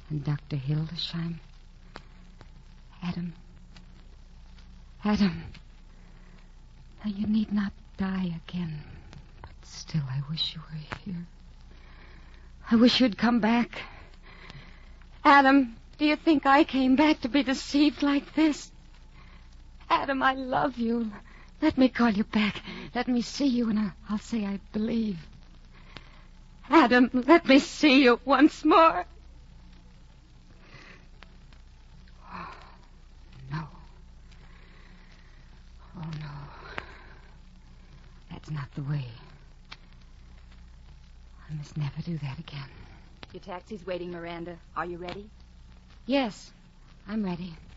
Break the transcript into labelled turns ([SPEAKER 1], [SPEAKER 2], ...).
[SPEAKER 1] and Dr. Hildesheim. Adam. Adam. Now, you need not die again. But still, I wish you were here. I wish you'd come back. Adam, do you think I came back to be deceived like this? Adam, I love you. Let me call you back. Let me see you, and I'll say I believe. Adam, let me see you once more. Oh, no. Oh, no. That's not the way. I must never do that again.
[SPEAKER 2] Your taxi's waiting, Miranda. Are you ready?
[SPEAKER 1] Yes, I'm ready.